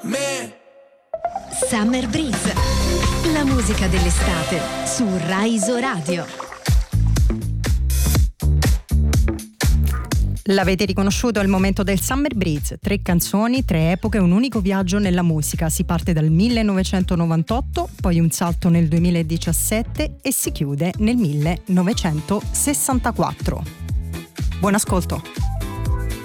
me. Summer Breeze, la musica dell'estate su Rai Radio. L'avete riconosciuto, è il momento del Summer Breeze. 3 canzoni, 3 epoche, un unico viaggio nella musica. Si parte dal 1998, poi un salto nel 2017 e si chiude nel 1964. Buon ascolto.